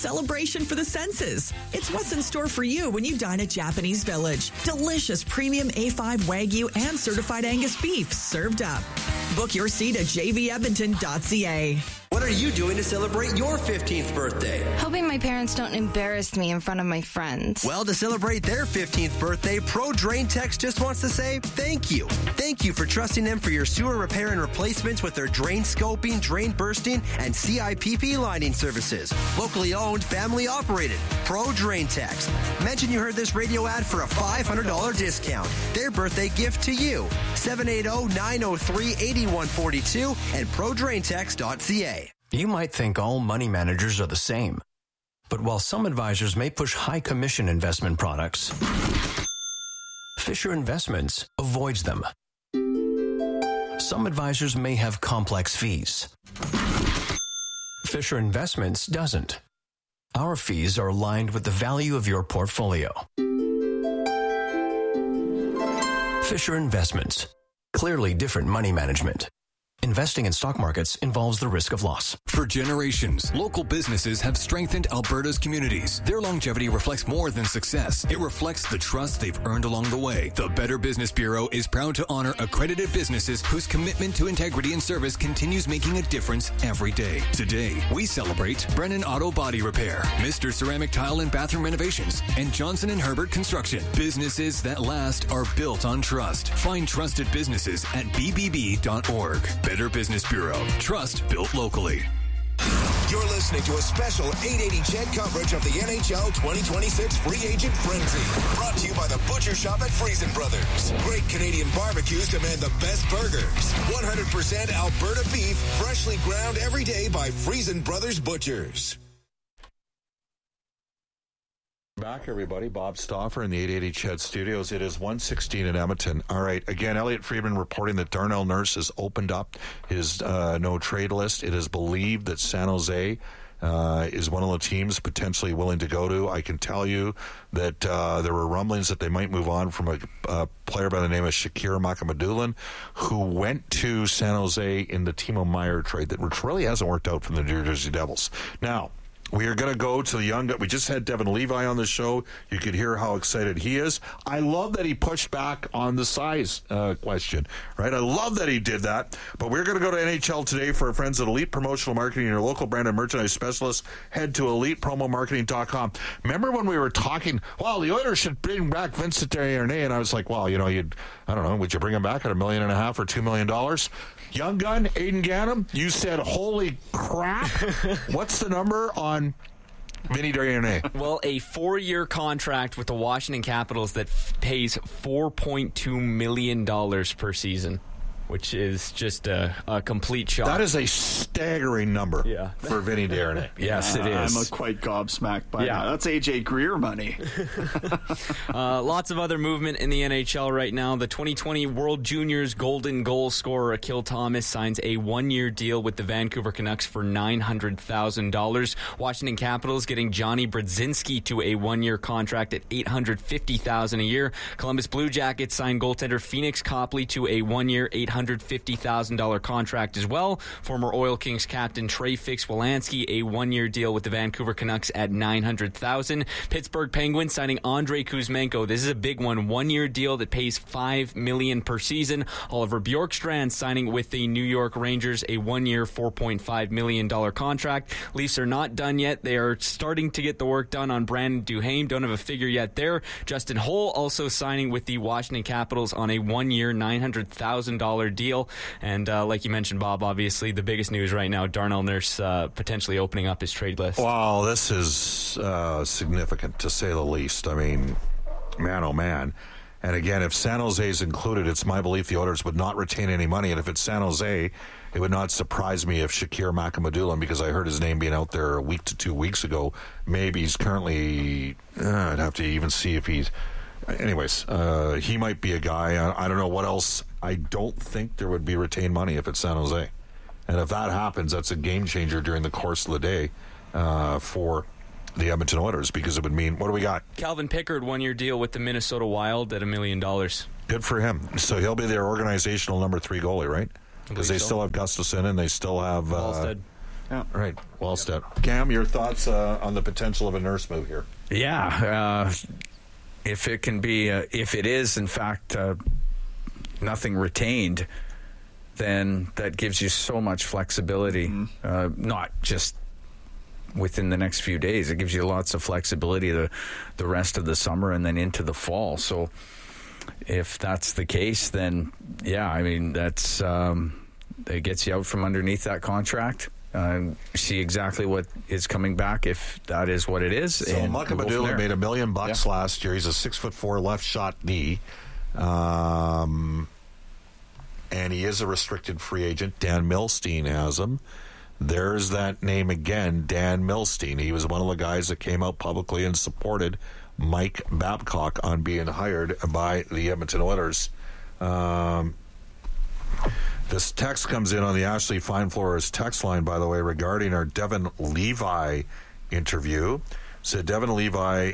Celebration for the senses. It's what's in store for you when you dine at Japanese Village. Delicious premium A5 Wagyu and certified Angus beef served up. Book your seat at jvedmonton.ca. What are you doing to celebrate your 15th birthday? Hoping my parents don't embarrass me in front of my friends. Well, to celebrate their 15th birthday, Pro Drain Techs just wants to say thank you. Thank you for trusting them for your sewer repair and replacements with their drain scoping, drain bursting, and CIPP lining services. Locally owned, family operated. Pro Drain Techs. Mention you heard this radio ad for a $500 discount. Their birthday gift to you. 780-903-8142 and ProDrainTechs.ca. You might think all money managers are the same. But while some advisors may push high commission investment products, Fisher Investments avoids them. Some advisors may have complex fees. Fisher Investments doesn't. Our fees are aligned with the value of your portfolio. Fisher Investments. Clearly different money management. Investing in stock markets involves the risk of loss. For generations, local businesses have strengthened Alberta's communities. Their longevity reflects more than success. It reflects the trust they've earned along the way. The Better Business Bureau is proud to honor accredited businesses whose commitment to integrity and service continues making a difference every day. Today, we celebrate Brennan Auto Body Repair, Mr. Ceramic Tile and Bathroom Renovations, and Johnson & Herbert Construction. Businesses that last are built on trust. Find trusted businesses at bbb.org. Better Business Bureau. Trust built locally. You're listening to a special 880 CHED coverage of the NHL 2026 Free Agent Frenzy. Brought to you by the Butcher Shop at Friesen Brothers. Great Canadian barbecues demand the best burgers. 100% Alberta beef, freshly ground every day by Friesen Brothers Butchers. Back, everybody. Bob Stauffer in the 880 CHED studios. It is 1:16 in Edmonton. All right. Again, Elliot Friedman reporting that Darnell Nurse has opened up his no-trade list. It is believed that San Jose is one of the teams potentially willing to go to. I can tell you that there were rumblings that they might move on from a player by the name of Shakir Makamadulan, who went to San Jose in the Timo Meier trade, which really hasn't worked out for the New Jersey Devils. Now, we are going to go to the young guy. We just had Devin Levi on the show. You could hear how excited he is. I love that he pushed back on the size question, right? I love that he did that. But we're going to go to NHL today for our friends at Elite Promotional Marketing, your local brand and merchandise specialist. Head to ElitePromoMarketing.com. Remember when we were talking, well, the Oilers should bring back Vincent Desharnais, and I was like, well, you know, I don't know, would you bring him back at $1.5 million or $2 million? Young gun, Aiden Gannam, you said, holy crap. What's the number on Vinny Desharnais? Well, a 4-year contract with the Washington Capitals that pays $4.2 million per season, which is just a complete shock. That is a staggering number for Vinny Desharnais. Yes, it is. I'm quite gobsmacked by that. That's AJ Greer money. Lots of other movement in the NHL right now. The 2020 World Juniors golden goal scorer Akil Thomas signs a 1-year deal with the Vancouver Canucks for $900,000. Washington Capitals getting Johnny Brodzinski to a 1-year contract at $850,000 a year. Columbus Blue Jackets signed goaltender Phoenix Copley to a 1-year $850,000 contract as well. Former Oil Kings captain Trey Fix-Wolansky, a 1-year deal with the Vancouver Canucks at $900,000. Pittsburgh Penguins signing Andrei Kuzmenko. This is a big one. 1-year deal that pays $5 million per season. Oliver Bjorkstrand signing with the New York Rangers, a 1-year $4.5 million contract. Leafs are not done yet. They are starting to get the work done on Brandon Duhaime. Don't have a figure yet there. Justin Holl also signing with the Washington Capitals on a 1-year $900,000 deal. And like you mentioned, Bob, obviously the biggest news right now, Darnell Nurse potentially opening up his trade list. Wow, this is significant to say the least. I mean, man, oh man. And again, if San Jose is included, it's my belief the Oilers would not retain any money. And if it's San Jose, it would not surprise me if Shakir Makamadulan, because I heard his name being out there a week to 2 weeks ago, maybe he's currently, I'd have to even see if he's, anyways, he might be a guy. I don't know what else. I don't think there would be retained money if it's San Jose. And if that happens, that's a game changer during the course of the day for the Edmonton Oilers, because it would mean, what do we got? Calvin Pickard, 1-year deal with the Minnesota Wild at $1 million. Good for him. So he'll be their organizational number 3 goalie, right? Because they still have Gustafsson and they still have Yeah. Right. Well said. Cam, your thoughts on the potential of a Nurse move here? Yeah. If it can be, if it is, in fact, nothing retained, then that gives you so much flexibility, not just within the next few days. It gives you lots of flexibility the rest of the summer and then into the fall. So if that's the case, then, yeah, I mean, that's it gets you out from underneath that contract. See exactly what is coming back if that is what it is. So Mukhamadulla made $1 million last year. He's a 6'4" left shot knee, and he is a restricted free agent. Dan Milstein has him. There's that name again, Dan Milstein. He was one of the guys that came out publicly and supported Mike Babcock on being hired by the Edmonton Oilers. This text comes in on the Ashley Fine Floors text line, by the way, regarding our Devon Levi interview. So Devon Levi,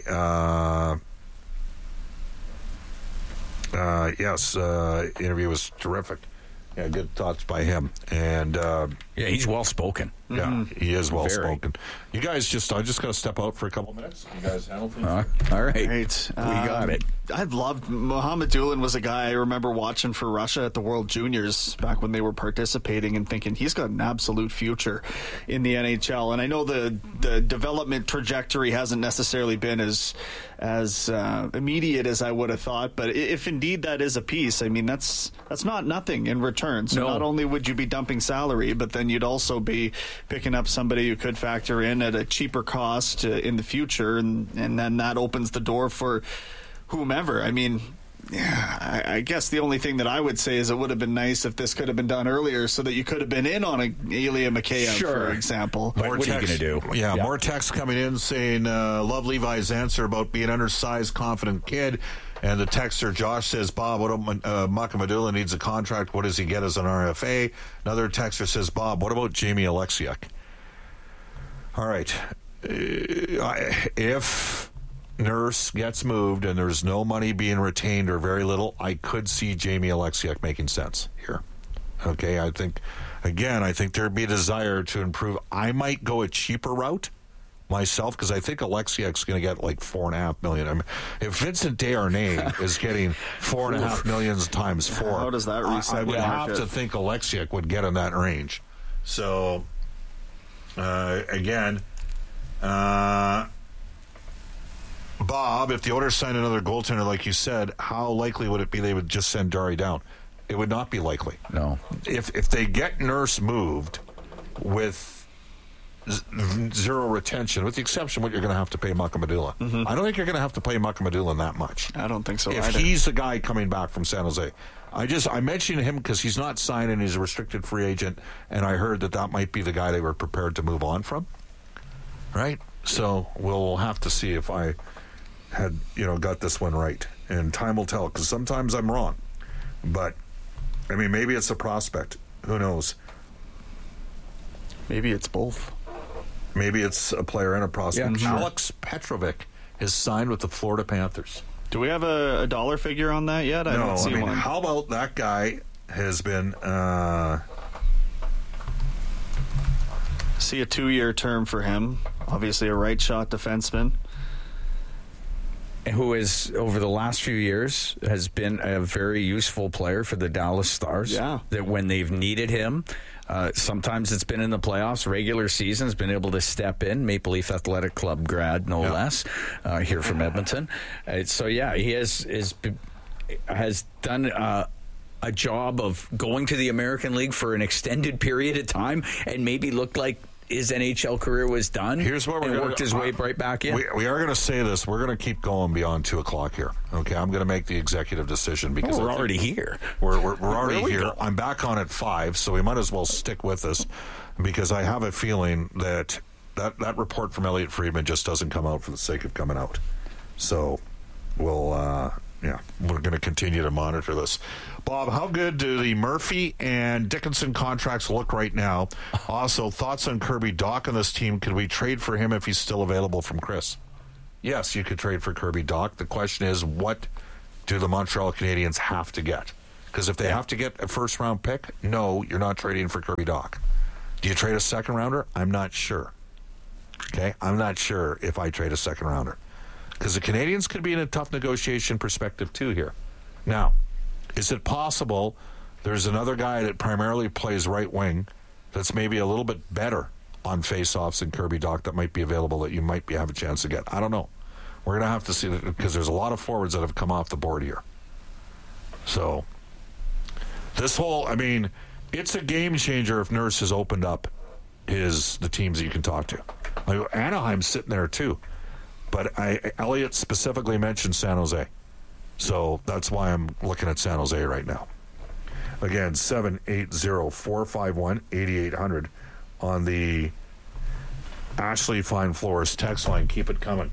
interview was terrific. Yeah, good thoughts by him. And he's well spoken. Yeah, he is well spoken. You guys I just got to step out for a couple minutes. You guys handle things? All right. Great. We got it. I've loved Mukhamadulla. Was a guy I remember watching for Russia at the World Juniors back when they were participating and thinking he's got an absolute future in the NHL. And I know the development trajectory hasn't necessarily been as immediate as I would have thought. But if indeed that is a piece, I mean, that's not nothing in return. So not only would you be dumping salary, but then you'd also be picking up somebody who could factor in at a cheaper cost in the future, and then that opens the door for whomever. I mean, I guess the only thing that I would say is it would have been nice if this could have been done earlier so that you could have been in on a Ilya Mikheyev, for example. What are you going to do? Yeah, more texts coming in saying, love Levi's answer about being undersized, confident kid. And the texter Josh says, Bob, what Mukhamadulla needs a contract. What does he get as an RFA? Another texter says, Bob, what about Jamie Alexiuk? All right. If Nurse gets moved and there's no money being retained or very little, I could see Jamie Alexiuk making sense here. Okay, I think there'd be a desire to improve. I might go a cheaper route myself, because I think Alexiuk's going to get like $4.5 million. I mean, if Vincent Desharnais is getting $4.5 million times 4, how does that reset? I would have to think Alexiuk would get in that range. So, again, Bob, if the Oilers sign another goaltender, like you said, how likely would it be they would just send Dari down? It would not be likely. No. If they get Nurse moved with zero retention, with the exception of what you're going to have to pay Mukhamadulla. I don't think you're going to have to pay Mukhamadulla that much. I don't think so if either. He's the guy coming back from San Jose. I mentioned him because he's not signed and he's a restricted free agent, and I heard that might be the guy they were prepared to move on from. Right? So we'll have to see if I had got this one right, and time will tell, because sometimes I'm wrong. But I mean, maybe it's a prospect. Who knows? Maybe it's both. Maybe it's a player and a prospect. Yeah, sure. Alex Petrovic is signed with the Florida Panthers. Do we have a dollar figure on that yet? I don't see one. How about that guy has been... see a 2-year term for him. Obviously a right shot defenseman. Who is, over the last few years, has been a very useful player for the Dallas Stars. Yeah. That when they've needed him, sometimes it's been in the playoffs, regular seasons, been able to step in. Maple Leaf Athletic Club grad, no less, here from Edmonton. He has done a job of going to the American League for an extended period of time and maybe looked like his NHL career was done. Here's what we're worked his way right back in. We are going to say this. We're going to keep going beyond 2 o'clock here. Okay, I'm going to make the executive decision because we're already here. We're already here. I'm back on at 5, so we might as well stick with this because I have a feeling that report from Elliot Friedman just doesn't come out for the sake of coming out. So we'll we're going to continue to monitor this. Bob, how good do the Murphy and Dickinson contracts look right now? Also, thoughts on Kirby Dach on this team? Could we trade for him if he's still available from Chris? Yes, you could trade for Kirby Dach. The question is, what do the Montreal Canadiens have to get? Because if they have to get a first-round pick, no, you're not trading for Kirby Dach. Do you trade a second rounder? I'm not sure. Okay, I'm not sure if I trade a second rounder because the Canadians could be in a tough negotiation perspective too here. Now, is it possible there's another guy that primarily plays right wing that's maybe a little bit better on face-offs than Kirby Dach that might be available that you might have a chance to get? I don't know. We're going to have to see because there's a lot of forwards that have come off the board here. So, this whole, I mean, it's a game changer if Nurse has opened up the teams that you can talk to. Like Anaheim's sitting there too. But Elliott specifically mentioned San Jose. So that's why I'm looking at San Jose right now. Again, 780-451-8800 on the Ashley Fine Floors text line. Keep it coming.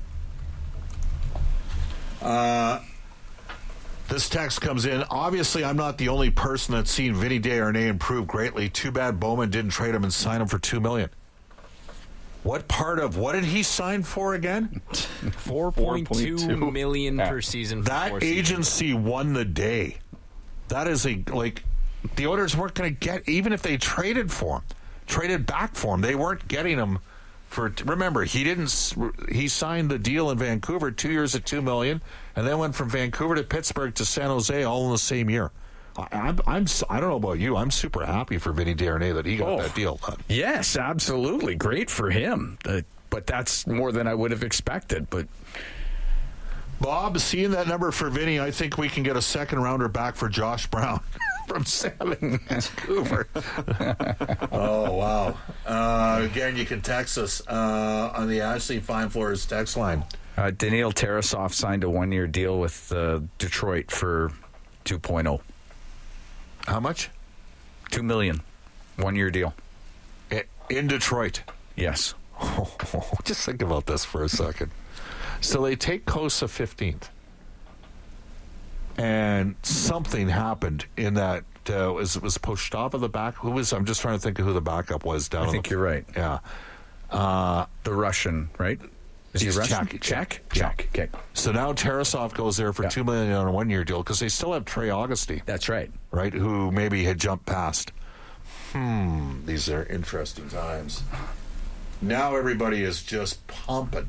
This text comes in. Obviously, I'm not the only person that's seen Vinny Desharnais improve greatly. Too bad Bowman didn't trade him and sign him for $2 million. What did he sign for again? $4.2 million per season. That agency won the day. That is the Oilers weren't going to get, even if they traded back for him, they weren't getting him for. Remember, he signed the deal in Vancouver, 2 years at $2 million, and then went from Vancouver to Pittsburgh to San Jose all in the same year. I don't know about you. I'm super happy for Vinny Desharnais that he got that deal done. Yes, absolutely. Great for him. But that's more than I would have expected. But Bob, seeing that number for Vinny, I think we can get a second rounder back for Josh Brown from Sam in Vancouver. Oh, wow. Again, you can text us on the Ashley Fine Floors text line. Daniil Tarasov signed a one-year deal with Detroit for 2.0. How much? $2 million. 1 year deal. In Detroit? Yes. Just think about this for a second. So they take Kosa 15th. And something happened in that. Was Postava the back? I'm just trying to think of who the backup was down. I think you're right. Yeah. The Russian, right? Is he Russian? Czech. Okay. So now Tarasov goes there for $2 million on a 1 year deal because they still have Trey Augustine. That's right. Right, who maybe had jumped past. These are interesting times. Now everybody is just pumping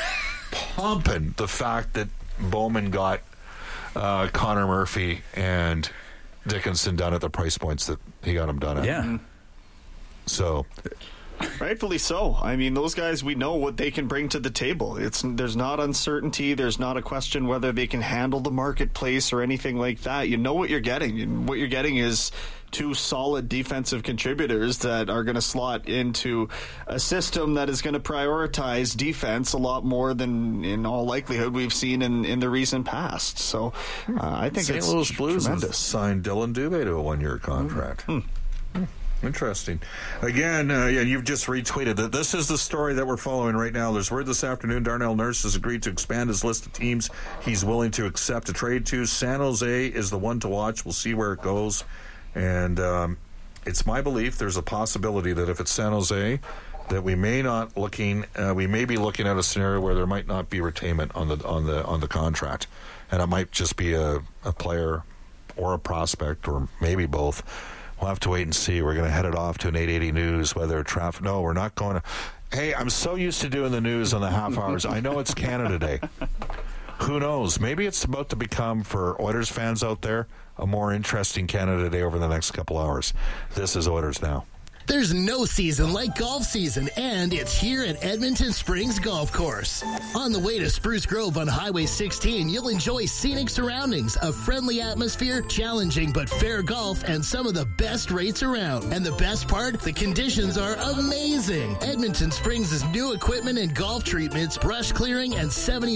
the fact that Bowman got Connor Murphy and Dickinson done at the price points that he got them done at. Yeah. So... Rightfully so. I mean, those guys, we know what they can bring to the table. There's not uncertainty. There's not a question whether they can handle the marketplace or anything like that. You know what you're getting. And what you're getting is two solid defensive contributors that are going to slot into a system that is going to prioritize defense a lot more than, in all likelihood, we've seen in the recent past. So I think St. it's Louis Blues tremendous. Signed Dylan Dubé to a 1 year contract. Interesting. Again, you've just retweeted that this is the story that we're following right now. There's word this afternoon Darnell Nurse has agreed to expand his list of teams he's willing to accept a trade to. San Jose is the one to watch. We'll see where it goes. And it's my belief there's a possibility that if it's San Jose, that we may be looking at a scenario where there might not be retainment on the contract, and it might just be a player or a prospect or maybe both. We'll have to wait and see. We're going to head it off to an 880 News, whether traffic... No, we're not going to... Hey, I'm so used to doing the news on the half hours. I know it's Canada Day. Who knows? Maybe it's about to become, for Oilers fans out there, a more interesting Canada Day over the next couple hours. This is Oilers Now. There's no season like golf season, and it's here at Edmonton Springs Golf Course. On the way to Spruce Grove on Highway 16, you'll enjoy scenic surroundings, a friendly atmosphere, challenging but fair golf, and some of the best rates around. And the best part, the conditions are amazing. Edmonton Springs' new equipment and golf treatments, brush clearing, and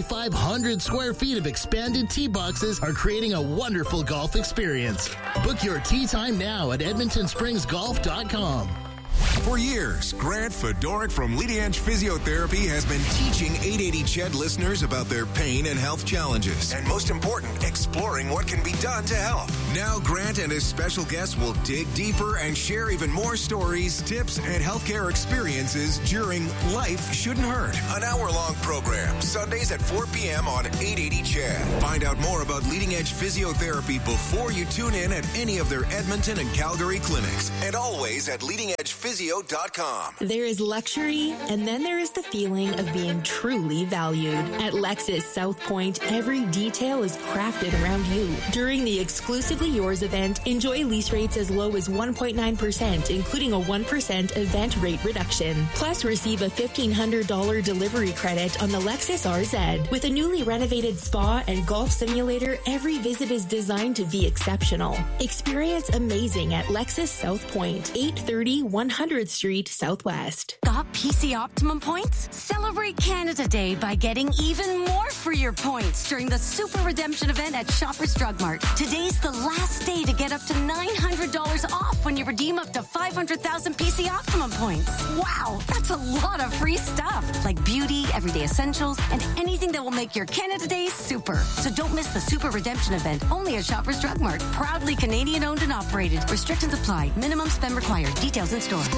7,500 square feet of expanded tee boxes are creating a wonderful golf experience. Book your tee time now at EdmontonSpringsGolf.com. For years, Grant Fedoruk from Leading Edge Physiotherapy has been teaching 880 CHED listeners about their pain and health challenges. And most important, exploring what can be done to help. Now, Grant and his special guests will dig deeper and share even more stories, tips, and healthcare experiences during Life Shouldn't Hurt, an hour-long program, Sundays at 4 p.m. on 880 CHED. Find out more about Leading Edge Physiotherapy before you tune in at any of their Edmonton and Calgary clinics. And always at Leading Edge Physiotherapy.com. LexusPhysio.com. There is luxury, and then there is the feeling of being truly valued. At Lexus South Point, every detail is crafted around you. During the Exclusively Yours event, enjoy lease rates as low as 1.9%, including a 1% event rate reduction. Plus, receive a $1,500 delivery credit on the Lexus RZ. With a newly renovated spa and golf simulator, every visit is designed to be exceptional. Experience amazing at Lexus South Point, 830 100th Street Southwest. Got PC Optimum points? Celebrate Canada Day by getting even more for your points during the Super Redemption event at Shoppers Drug Mart. Today's the last day to get up to $900 off when you redeem up to 500,000 PC Optimum points. Wow, that's a lot of free stuff, like beauty, everyday essentials, and anything that will make your Canada Day super. So don't miss the Super Redemption event only at Shoppers Drug Mart. Proudly Canadian owned and operated. Restrictions apply. Minimum spend required. Details in store.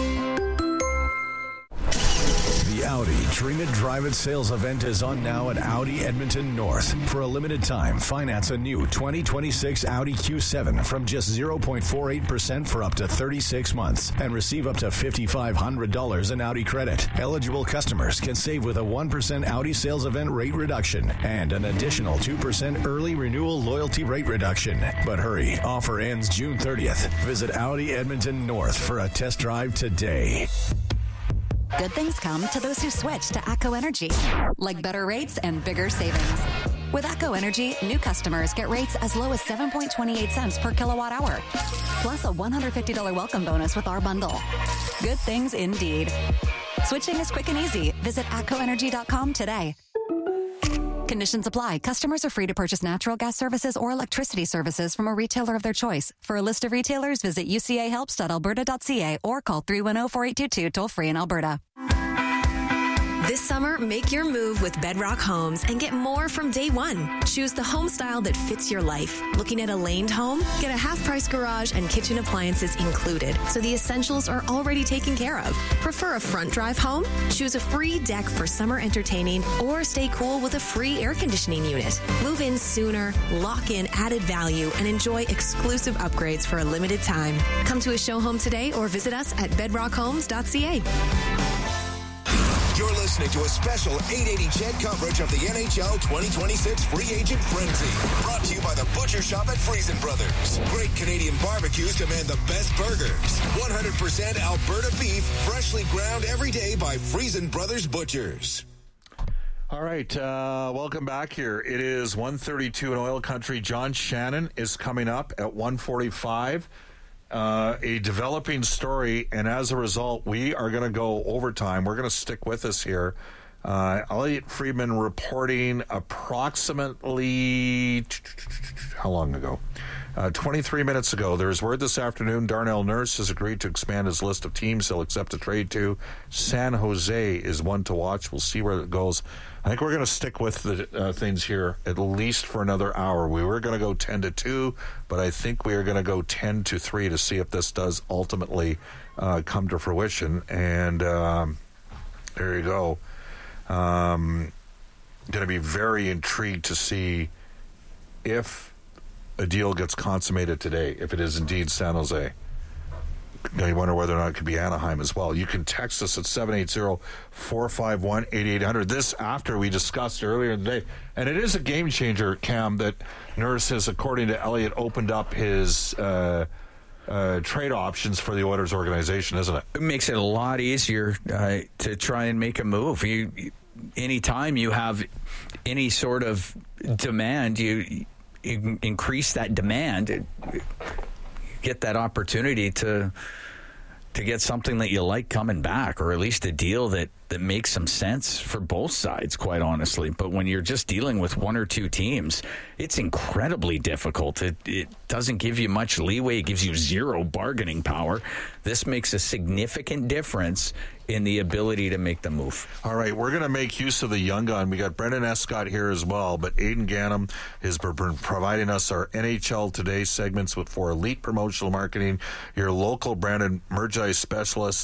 The Audi Dream It Drive It sales event is on now at Audi Edmonton North. For a limited time, finance a new 2026 Audi Q7 from just 0.48% for up to 36 months and receive up to $5,500 in Audi credit. Eligible customers can save with a 1% Audi sales event rate reduction and an additional 2% early renewal loyalty rate reduction. But hurry, offer ends June 30th. Visit Audi Edmonton North for a test drive today. Good things come to those who switch to ATCO Energy, like better rates and bigger savings. With ATCO Energy, new customers get rates as low as 7.28 cents per kilowatt hour, plus a $150 welcome bonus with our bundle. Good things indeed. Switching is quick and easy. Visit atcoenergy.com today. Conditions apply. Customers are free to purchase natural gas services or electricity services from a retailer of their choice. For a list of retailers, visit ucahelps.alberta.ca or call 310-4822 toll-free in Alberta. This summer, make your move with Bedrock Homes and get more from day one. Choose the home style that fits your life. Looking at a laned home? Get a half-price garage and kitchen appliances included, so the essentials are already taken care of. Prefer a front drive home? Choose a free deck for summer entertaining or stay cool with a free air conditioning unit. Move in sooner, lock in added value, and enjoy exclusive upgrades for a limited time. Come to a show home today or visit us at bedrockhomes.ca. You're listening to a special 880 CHED coverage of the NHL 2026 Free Agent Frenzy. Brought to you by the Butcher Shop at Friesen Brothers. Great Canadian barbecues demand the best burgers. 100% Alberta beef, freshly ground every day by Friesen Brothers Butchers. All right, welcome back here. It is 1:32 in oil country. John Shannon is coming up at 1:45. A developing story, and as a result, we are going to go overtime. We're going to stick with us here. Elliot Friedman reporting approximately, how long ago? 23 minutes ago. There's word this afternoon Darnell Nurse has agreed to expand his list of teams he'll accept a trade to. San Jose is one to watch. We'll see where it goes. I think we're going to stick with the things here at least for another hour. We were going to go 10-2, but I think we are going to go 10-3 to see if this does ultimately come to fruition. And there you go. Going to be very intrigued to see if a deal gets consummated today, if it is indeed San Jose. Now you wonder whether or not it could be Anaheim as well. You can text us at 780-451-8800. This after we discussed earlier in the day. And it is a game changer, Cam, that Nurse has, according to Elliot, opened up his trade options for the Oilers organization, isn't it? It makes it a lot easier to try and make a move. Anytime you have any sort of demand, you increase that demand, get that opportunity to get something that you like coming back, or at least a deal that makes some sense for both sides, quite honestly. But when you're just dealing with one or two teams, it's incredibly difficult. It doesn't give you much leeway. It gives you zero bargaining power. This makes a significant difference in the ability to make the move. All right, we're going to make use of the young gun. We got Brendan Escott here as well, but Aidan Gannam has been providing us our NHL Today segments for elite promotional marketing, your local branded merchandise specialist.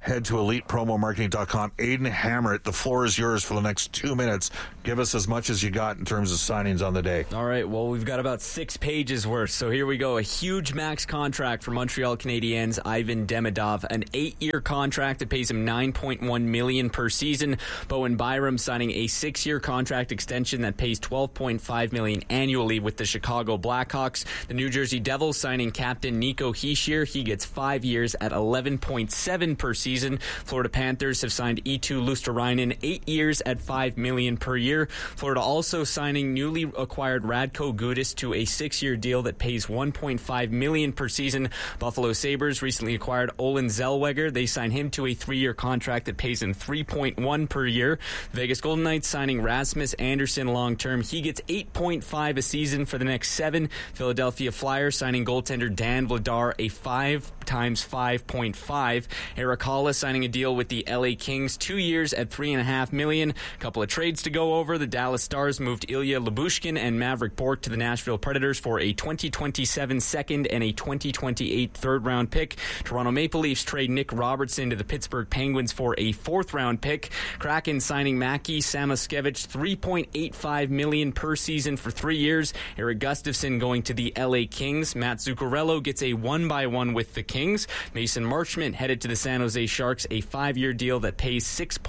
head to elitepromomarketing.com. Aiden Hammer, the floor is yours for the next 2 minutes. Give us as much as you got in terms of signings on the day. All right, well, we've got about 6 pages worth, so here we go. A huge max contract for Montreal Canadiens' Ivan Demidov, an 8-year contract that pays him $9.1 million per season. Bowen Byram signing a 6-year contract extension that pays $12.5 million annually with the Chicago Blackhawks. The New Jersey Devils signing captain Nico Hischier. He gets 5 years at $11.7 per season. Florida Panthers have signed Eetu Luostarinen 8 years at $5 million per year. Florida also signing newly acquired Radko Gudas to a 6-year deal that pays $1.5 million per season. Buffalo Sabres recently acquired Olen Zellweger. They signed him to a 3-year contract that pays him $3.1 per year. Vegas Golden Knights signing Rasmus Anderson long-term. He gets $8.5 a season for the next 7. Philadelphia Flyers signing goaltender Dan Vladar a 5 times $5.5. Eric Hollis signing a deal with the LA Kings, 2 years at $3.5 million. A couple of trades to go over. The Dallas Stars moved Ilya Lyubushkin and Maverick Bourque to the Nashville Predators for a 2027 second and a 2028 third-round pick. Toronto Maple Leafs trade Nick Robertson to the Pittsburgh Penguins for a 4th-round pick. Kraken signing Maki Samoskevich, $3.85 million per season for 3 years. Eric Gustafsson going to the LA Kings. Matt Zuccarello gets a 1-by-1 with the Kings. Mason Marchment headed to the San Jose Sharks, a 5-year deal that pays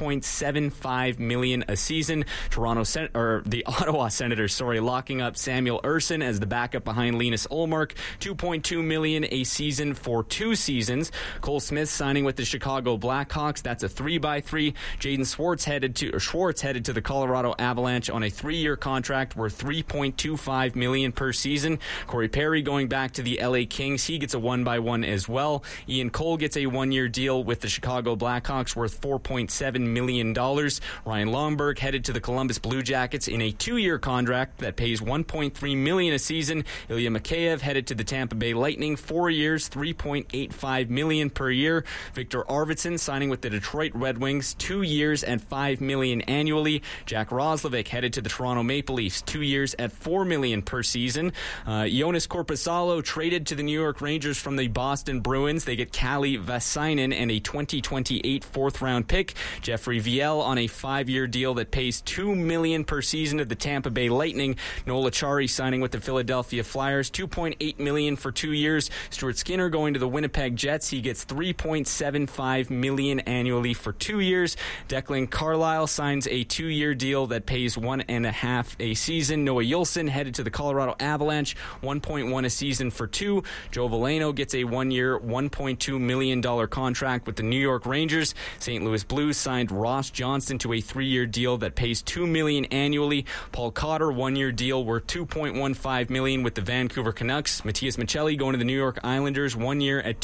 $6.75 million a season. The Ottawa Senators, locking up Samuel Ersson as the backup behind Linus Ullmark, $2.2 million a season for 2 seasons. Cole Smith signing with the Chicago Blackhawks. That's a 3-by-3. Jaden Schwartz headed to the Colorado Avalanche on a 3-year contract worth $3.25 million per season. Corey Perry going back to the LA Kings. He gets a 1-by-1 as well. Ian Cole gets a 1-year deal with the Chicago Blackhawks worth $4.7 million. Ryan Longberg headed to the Columbus Blue Jackets in a 2-year contract that pays $1.3 million a season. Ilya Mikheyev headed to the Tampa Bay Lightning, 4 years, $3.85 million per year. Victor Arvidsson signing with the Detroit Red Wings, 2 years at $5 million annually. Jack Roslovic headed to the Toronto Maple Leafs, 2 years at $4 million per season. Jonas Korpisalo traded to the New York Rangers from the Boston Bruins. They get Kalle Väisänen and a 2028 4th-round pick. Jeffrey Viel on a 5-year deal that pays $2 million per season to the Tampa Bay Lightning. Noel Acciari signing with the Philadelphia Flyers, $2.8 million for 2 years. Stuart Skinner going to the Winnipeg Jets. He gets $3.75 million annually for 2 years. Declan Carlisle signs a 2-year deal that pays $1.5 a season. Noah Juulsen headed to the Colorado Avalanche, $1.1 a season for 2. Joe Veleno gets a 1-year, $1.2 million contract with the New York Rangers. St. Louis Blues signed Ross Johnston to a 3-year deal that pays $2 million annually. Paul Cotter, 1-year deal worth $2.15 million with the Vancouver Canucks. Matthias Michelli going to the New York Islanders, 1 year at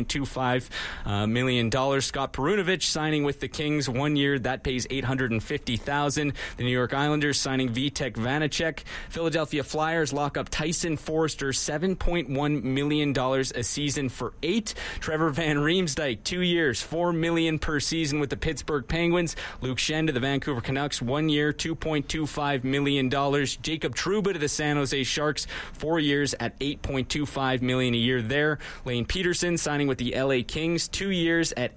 $2.25 million. Scott Perunovich signing with the Kings, 1 year that pays $850,000. The New York Islanders signing Vitek Vanacek. Philadelphia Flyers lock up Tyson Forrester, $7.1 million a season for 8. Trevor Van Riemsdyk, 2 years, $4 million per season with the Pittsburgh Penguins. Luke Schenn to the Vancouver Canucks, 1 year, $2.25 million. Jacob Trouba to the San Jose Sharks, 4 years at $8.25 million a year there. Lane Peterson signing with the LA Kings, 2 years at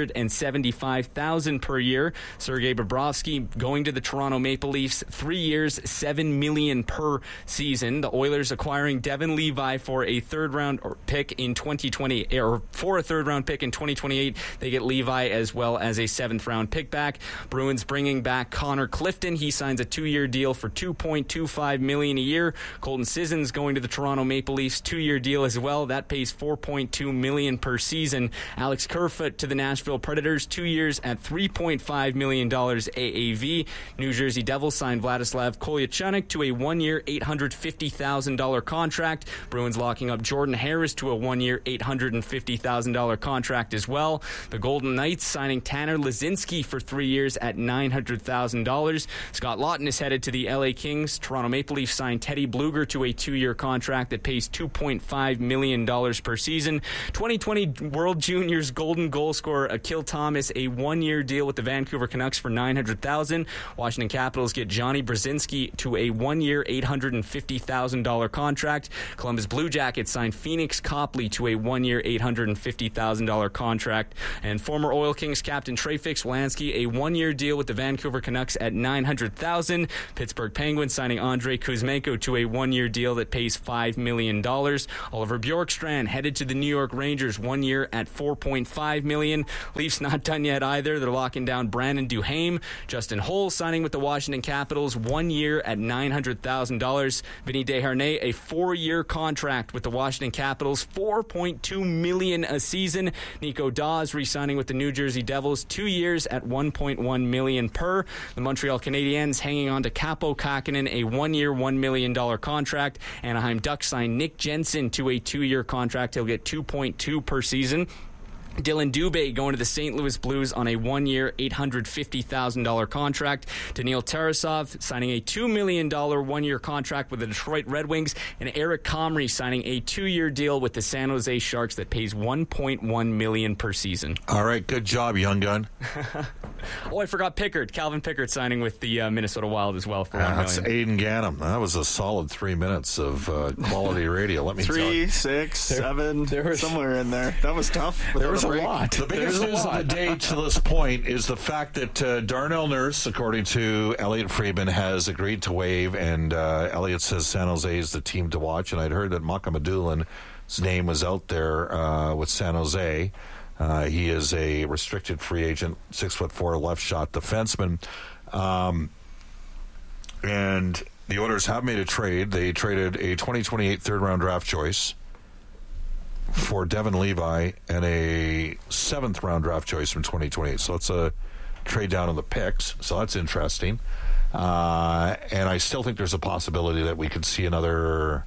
$875,000 per year. Sergei Bobrovsky going to the Toronto Maple Leafs, 3 years, $7 million per season. The Oilers acquiring Devin Levi for a third-round pick in 2020, or for a third-round pick in 2028. They get Levi as well as a 7th-round pick back. Bruins bringing back Connor Clifton. He signs a 2-year deal for $2.25 million a year. Colton Sissons going to the Toronto Maple Leafs, 2-year deal as well. That pays $4.2 million per season. Alex Kerfoot to the Nashville Predators, 2 years at $3.5 million AAV. New Jersey Devils signed Vladislav Kolyachonok to a 1-year, $850,000 contract. Bruins locking up Jordan Harris to a 1-year, $850,000 contract as well. The Golden Knights signing Tanner Laczynski for 3 years at $900,000. Scott Lawton is headed to the LA Kings. Toronto Maple Leafs signed Teddy Bluger to a 2-year contract that pays $2.5 million per season. 2020 World Juniors golden goal scorer Akil Thomas, a 1-year deal with the Vancouver Canucks for $900,000. Washington Capitals get Johnny Brzezinski to a 1-year, $850,000 contract. Columbus Blue Jackets signed Phoenix Copley to a 1-year, $850,000 contract. And former Oil Kings captain Trey Fix-Wolansky, a one-year deal with the Vancouver Canucks at $900,000. Pittsburgh Penguins signing Andrei Kuzmenko to a one-year deal that pays $5 million. Oliver Bjorkstrand headed to the New York Rangers, 1 year at $4.5 million. Leafs not done yet either. They're locking down Brandon Duhaime. Justin Holl signing with the Washington Capitals, 1 year at $900,000. Vinny Desharnais, a 4-year contract with the Washington Capitals, $4.2 million a season. Nico Dawes re-signing with the New Jersey Devils, 2 years at $1.1 million per. The Montreal Canadiens hanging on to Kaapo Kähkönen, a 1-year, $1 million contract. Anaheim Ducks signed Nick Jensen to a 2-year contract. He'll get $2.2 per season. Dylan Dubé going to the St. Louis Blues on a 1-year, $850,000 contract. Daniil Tarasov signing a $2 million 1-year contract with the Detroit Red Wings. And Eric Comrie signing a 2-year deal with the San Jose Sharks that pays $1.1 million per season. All right, good job, young gun. Oh, I forgot Pickard. Calvin Pickard signing with the Minnesota Wild as well for $1 million. That's Aidan Gannam. That was a solid 3 minutes of quality radio. Let me tell you. 3, 6, 7, somewhere in there. That was tough. There was a lot. The biggest news of the day to this point is the fact that Darnell Nurse, according to Elliot Friedman, has agreed to waive, and Elliot says San Jose is the team to watch. And I'd heard that Malcolm Adulin's name was out there with San Jose. He is a restricted free agent, 6'4" left shot defenseman. And the Oilers have made a trade. They traded a 2028 third-round draft choice for Devin Levi and a 7th-round draft choice from 2028. So it's a trade down in the picks. So that's interesting. And I still think there's a possibility that we could see another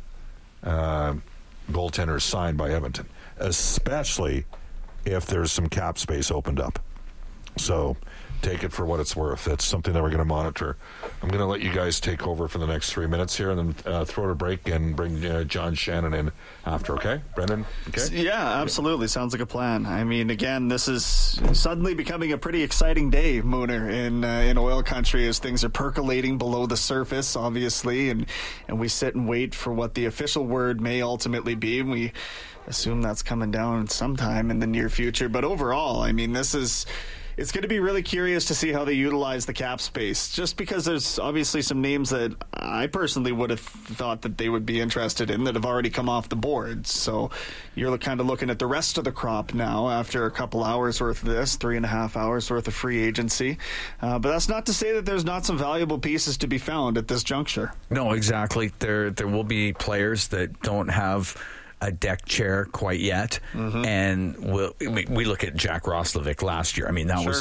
goaltender signed by Edmonton, especially if there's some cap space opened up. So take it for what it's worth. It's something that we're going to monitor. I'm going to let you guys take over for the next 3 minutes here and then throw it a break and bring John Shannon in after, okay? Brendan, okay? Yeah, absolutely. Sounds like a plan. I mean, again, this is suddenly becoming a pretty exciting day, Mooner, in oil country as things are percolating below the surface, obviously, and we sit and wait for what the official word may ultimately be, and we assume that's coming down sometime in the near future. But overall, I mean, it's going to be really curious to see how they utilize the cap space, just because there's obviously some names that I personally would have thought that they would be interested in that have already come off the board. So you're kind of looking at the rest of the crop now after a couple hours worth of this, 3.5 hours worth of free agency. But that's not to say that there's not some valuable pieces to be found at this juncture. No, exactly. There will be players that don't have a deck chair quite yet, and we look at Jack Roslovic last year. I mean, that was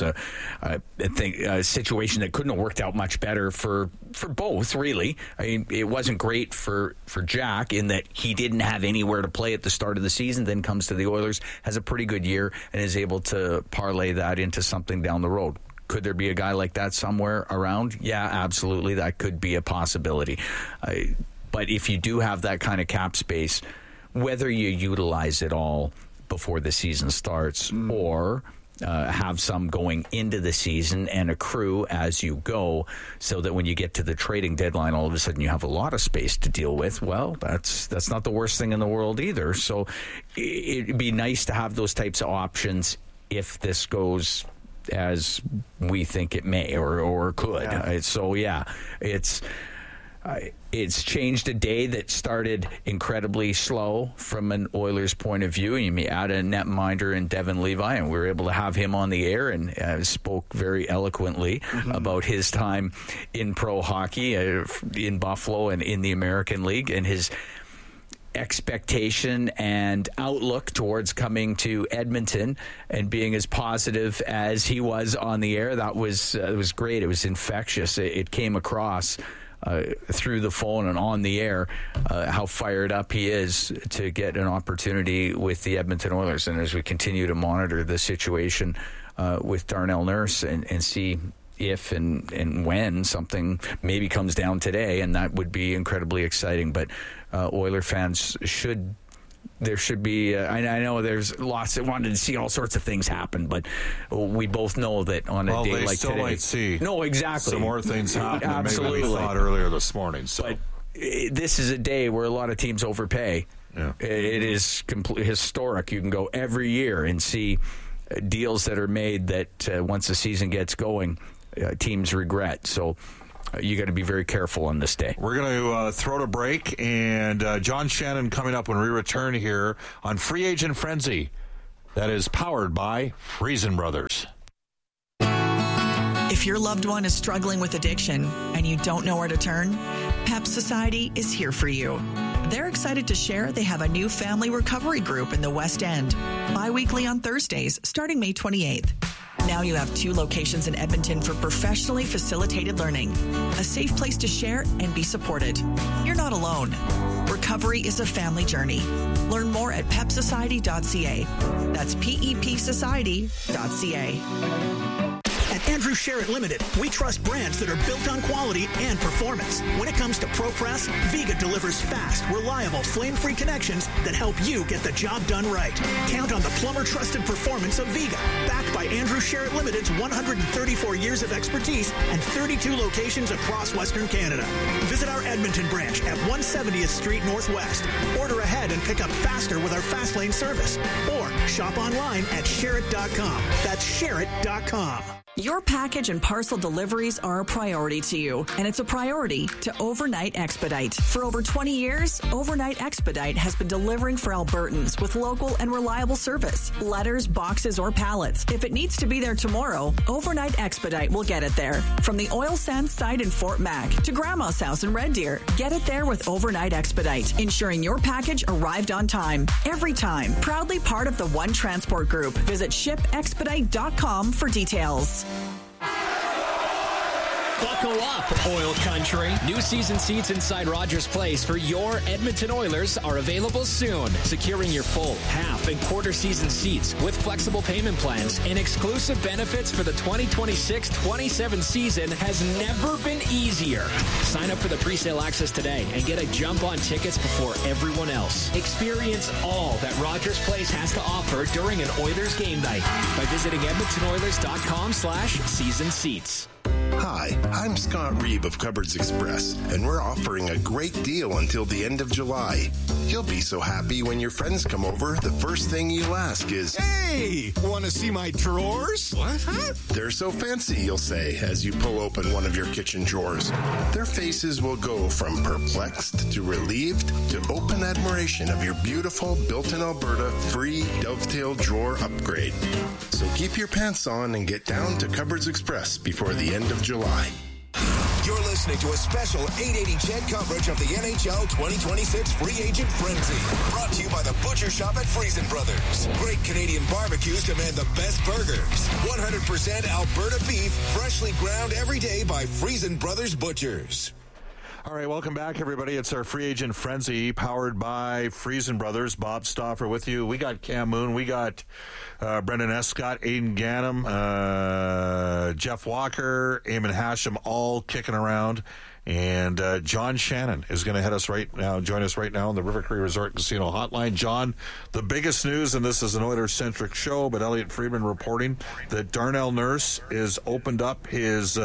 a situation that couldn't have worked out much better for both, really. I mean, it wasn't great for Jack in that he didn't have anywhere to play at the start of the season, then comes to the Oilers, has a pretty good year, and is able to parlay that into something down the road. Could there be a guy like that somewhere around? Yeah, absolutely. That could be a possibility. But if you do have that kind of cap space, whether you utilize it all before the season starts or have some going into the season and accrue as you go so that when you get to the trading deadline, all of a sudden you have a lot of space to deal with, well, that's not the worst thing in the world either. So it'd be nice to have those types of options if this goes as we think it may or could. Yeah. It's changed a day that started incredibly slow from an Oilers point of view. You may add a netminder and Devin Levi, and we were able to have him on the air and spoke very eloquently about his time in pro hockey in Buffalo and in the American League and his expectation and outlook towards coming to Edmonton and being as positive as he was on the air. That was great. It was infectious. It came across through the phone and on the air how fired up he is to get an opportunity with the Edmonton Oilers. And as we continue to monitor the situation with Darnell Nurse and see if and when something maybe comes down today, and that would be incredibly exciting. But Oiler fans there should be, I know there's lots that wanted to see all sorts of things happen, but we both know that on a day like today. Might see no, exactly. some more things happen Absolutely. than maybe we thought earlier this morning. So. But this is a day where a lot of teams overpay. Yeah. It is completely historic. You can go every year and see deals that are made that once the season gets going, teams regret. So you got to be very careful on this day. We're going to throw to break, and John Shannon coming up when we return here on Free Agent Frenzy. That is powered by Friesen Brothers. If your loved one is struggling with addiction and you don't know where to turn, PEP Society is here for you. They're excited to share they have a new family recovery group in the West End, bi-weekly on Thursdays, starting May 28th. Now you have 2 locations in Edmonton for professionally facilitated learning, a safe place to share and be supported. You're not alone. Recovery is a family journey. Learn more at pepsociety.ca. That's PEPsociety.ca. At Andrew Sherritt Limited, we trust brands that are built on quality and performance. When it comes to ProPress, Viga delivers fast, reliable, flame-free connections that help you get the job done right. Count on the plumber-trusted performance of Viga, backed by Andrew Sherritt Limited's 134 years of expertise and 32 locations across Western Canada. Visit our Edmonton branch at 170th Street Northwest. Order ahead and pick up faster with our Fast Lane service. Or shop online at Sherritt.com. That's Sherritt.com. Your package and parcel deliveries are a priority to you, and it's a priority to Overnight Expedite. For over 20 years, Overnight Expedite has been delivering for Albertans with local and reliable service. Letters, boxes, or pallets. If it needs to be there tomorrow, Overnight Expedite will get it there. From the oil sands site in Fort Mac to Grandma's house in Red Deer, get it there with Overnight Expedite, ensuring your package arrived on time. Every time. Proudly part of the One Transport Group. Visit shipexpedite.com for details. Buckle up, Oil Country. New season seats inside Rogers Place for your Edmonton Oilers are available soon. Securing your full, half, and quarter season seats with flexible payment plans and exclusive benefits for the 2026-27 season has never been easier. Sign up for the pre-sale access today and get a jump on tickets before everyone else. Experience all that Rogers Place has to offer during an Oilers game night by visiting EdmontonOilers.com/season seats. Hi, I'm Scott Reeb of Cupboards Express, and we're offering a great deal until the end of July. You'll be so happy when your friends come over, the first thing you'll ask is, "Hey, want to see my drawers?" What? Huh? They're so fancy, you'll say, as you pull open one of your kitchen drawers. Their faces will go from perplexed to relieved to open admiration of your beautiful built-in Alberta free dovetail drawer upgrade. So keep your pants on and get down to Cupboards Express before the end of July. You're listening to a special 880 CHED coverage of the NHL 2026 Free Agent Frenzy. Brought to you by the Butcher Shop at Friesen Brothers. Great Canadian barbecues demand the best burgers. 100% Alberta beef, freshly ground every day by Friesen Brothers Butchers. All right, welcome back, everybody. It's our Free Agent Frenzy, powered by Friesen Brothers. Bob Stauffer with you. We got Cam Moon. We got Brendan Escott, Aidan Gannam, Jeff Walker, Eamon Hashem, all kicking around. And John Shannon is going to join us right now on the River Cree Resort Casino Hotline. John, the biggest news, and this is an Oilers-centric show, but Elliot Friedman reporting that Darnell Nurse has opened up his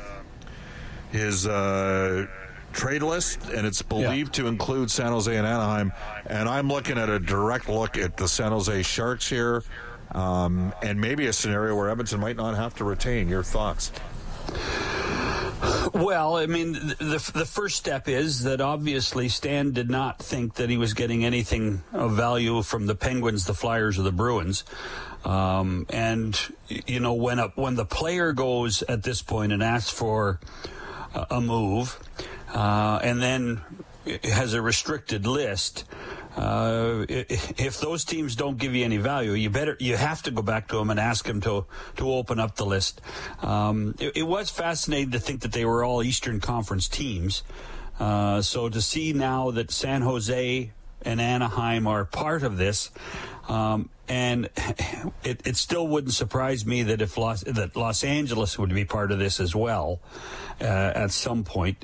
trade list, and it's believed to include San Jose and Anaheim. And I'm looking at a direct look at the San Jose Sharks here, and maybe a scenario where Edmonton might not have to retain. Your thoughts? Well, I mean, the first step is that obviously Stan did not think that he was getting anything of value from the Penguins, the Flyers, or the Bruins. And, you know, when the player goes at this point and asks for a move, and then has a restricted list, if those teams don't give you any value, you have to go back to them and ask them to open up the list. It was fascinating to think that they were all Eastern Conference teams. So to see now that San Jose and Anaheim are part of this, and it still wouldn't surprise me that if Los Angeles would be part of this as well at some point,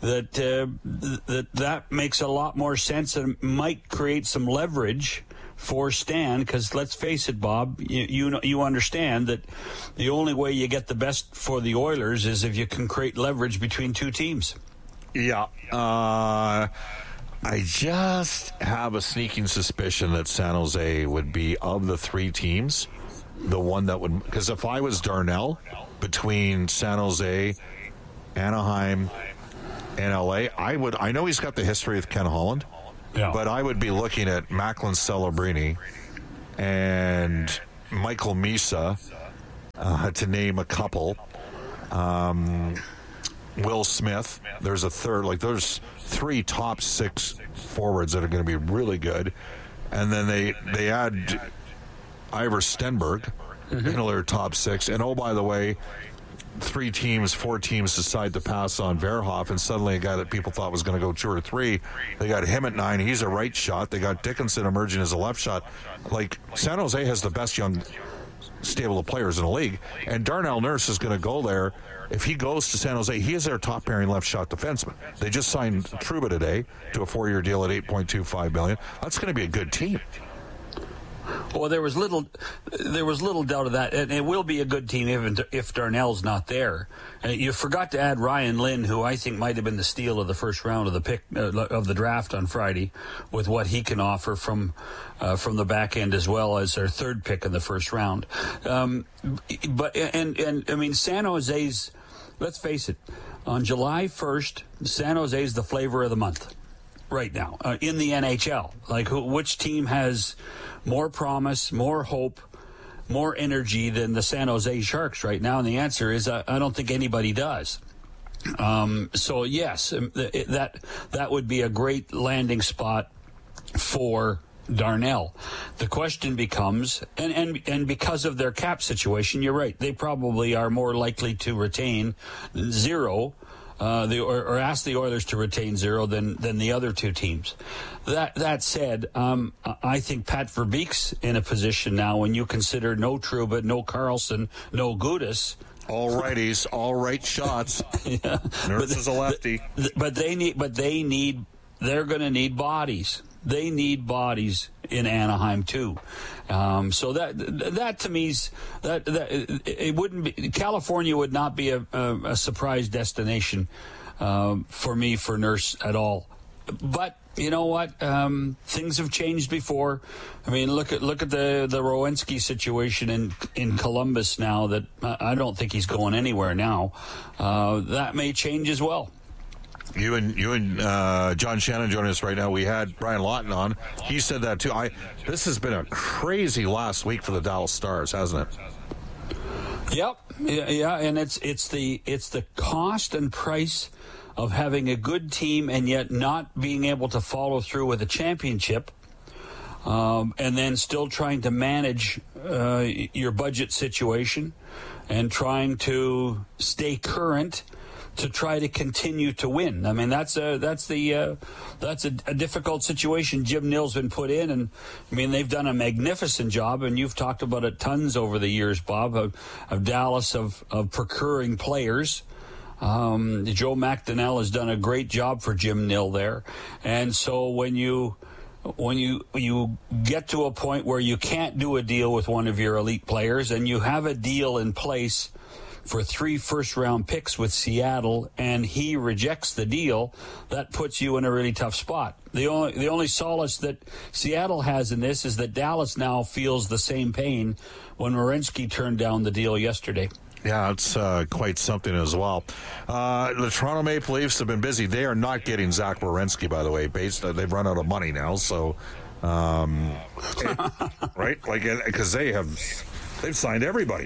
that makes a lot more sense and might create some leverage for Stan, because let's face it, Bob, you understand that the only way you get the best for the Oilers is if you can create leverage between two teams. Yeah. I just have a sneaking suspicion that San Jose would be, of the three teams, the one that would, because if I was Darnell, between San Jose, Anaheim, and LA, I know he's got the history with Ken Holland, but I would be looking at Macklin Celebrini and Michael Misa, to name a couple. Will Smith. There's a third. Like, there's 3 top 6 forwards that are going to be really good. And then they add Ivor Stenberg into their top 6. And, oh, by the way, 4 teams decide to pass on Verhoff, and suddenly a guy that people thought was going to go 2 or 3, they got him at 9. He's a right shot. They got Dickinson emerging as a left shot. Like, San Jose has the best young stable of players in the league, and Darnell Nurse is going to go there. If he goes to San Jose, he is their top pairing left shot defenseman. They just signed Trouba today to a 4-year deal at $8.25 million. That's going to be a good team. Well, there was little doubt of that, and it will be a good team even if Darnell's not there. You forgot to add Ryan Lynn, who I think might have been the steal of the first round of the pick of the draft on Friday, with what he can offer from the back end as well as their 3rd pick in the first round. But I mean, San Jose's. Let's face it, on July 1st, San Jose's the flavor of the month right now in the NHL. Like, which team has more promise, more hope, more energy than the San Jose Sharks right now? And the answer is I don't think anybody does. So, yes, that would be a great landing spot for Darnell. The question becomes, and because of their cap situation, you're right, they probably are more likely to retain 0, or ask the Oilers to retain 0 than the other 2 teams. That said, I think Pat Verbeek's in a position now when you consider no Trouba, no Carlson, no Gudas. All righties, all right shots. Yeah. Nurse is a lefty. They're going to need bodies. They need bodies in Anaheim too. So that to me is that it wouldn't be. California would not be a surprise destination for me for Nurse at all. But you know what? Things have changed before. I mean, look at the Rowinski situation in Columbus now. That I don't think he's going anywhere now. That may change as well. You and John Shannon joining us right now. We had Brian Lawton on. He said that too. This has been a crazy last week for the Dallas Stars, hasn't it? Yep. Yeah, and it's the cost and price of having a good team and yet not being able to follow through with a championship, and then still trying to manage your budget situation and trying to stay current to try to continue to win. I mean, that's a difficult situation Jim Nill's been put in, and I mean they've done a magnificent job, and you've talked about it tons over the years, Bob, of Dallas of procuring players. Joe McDonnell has done a great job for Jim Nill there, and so when you get to a point where you can't do a deal with one of your elite players, and you have a deal in place for 3 first-round picks with Seattle, and he rejects the deal, that puts you in a really tough spot. The only solace that Seattle has in this is that Dallas now feels the same pain when Werenski turned down the deal yesterday. Yeah, it's quite something as well. The Toronto Maple Leafs have been busy. They are not getting Zach Werenski, by the way. They've run out of money now, so right, like because they've signed everybody.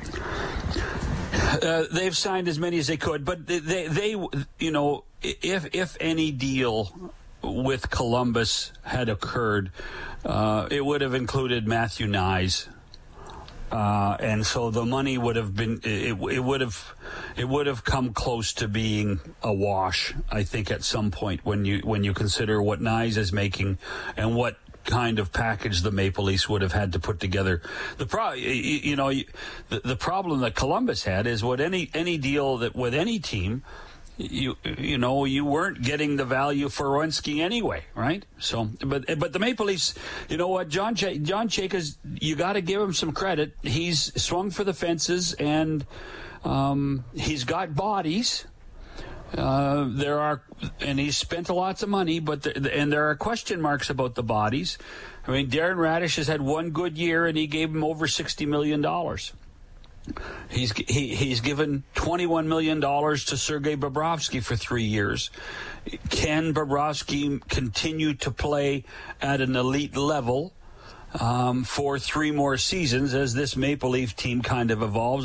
They've signed as many as they could, but they you know, if any deal with Columbus had occurred, it would have included Matthew Nyes. And so the money would have been it would have come close to being a wash, I think, at some point when you consider what Nyes is making and what kind of package the Maple Leafs would have had to put together. The problem that Columbus had is with any deal that with any team, you weren't getting the value for Werenski anyway, right? So, but the Maple Leafs, you know what, John Chayka, you got to give him some credit. He's swung for the fences, and he's got bodies. And he's spent lots of money, but there are question marks about the bodies. I mean, Darren Radish has had one good year, and he gave him over $60 million. He's given $21 million to Sergei Bobrovsky for 3 years. Can Bobrovsky continue to play at an elite level for 3 more seasons as this Maple Leaf team kind of evolves?